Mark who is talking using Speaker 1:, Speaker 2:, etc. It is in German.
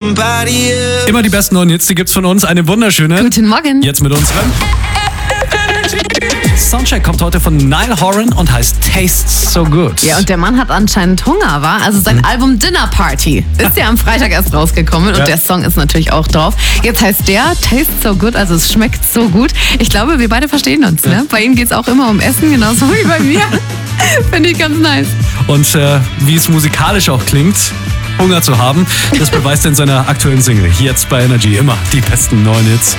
Speaker 1: Immer die besten neuen Hits, die gibt's von uns. Eine wunderschöne.
Speaker 2: Guten Morgen.
Speaker 1: Jetzt mit unserem Soundcheck kommt heute von Niall Horan und heißt Tastes So Good.
Speaker 2: Ja, und der Mann hat anscheinend Hunger, war? Also sein Album Dinner Party ist ja am Freitag erst rausgekommen und der Song ist natürlich auch drauf. Jetzt heißt der Tastes So Good, also es schmeckt so gut. Ich glaube, wir beide verstehen uns, ne? Bei Ihnen geht's auch immer um Essen, genauso wie bei mir. Finde ich ganz nice.
Speaker 1: Und wie es musikalisch auch klingt, Hunger zu haben, das beweist er in seiner aktuellen Single. Jetzt bei Energy immer die besten neuen Hits.